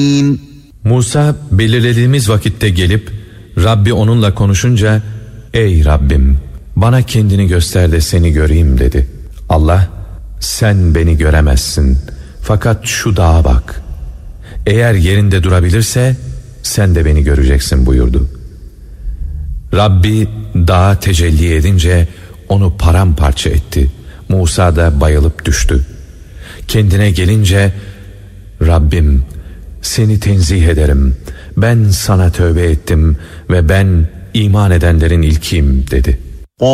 Musa belirlediğimiz vakitte gelip Rabbi onunla konuşunca "Ey Rabbim, bana kendini göster de seni göreyim" dedi. Allah, "Sen beni göremezsin, fakat şu dağa bak. Eğer yerinde durabilirse sen de beni göreceksin" buyurdu. Rabbi dağa tecelli edince onu paramparça etti. Musa da bayılıp düştü. Kendine gelince "Rabbim, seni tenzih ederim. Ben sana tövbe ettim ve ben iman edenlerin ilkiyim" dedi.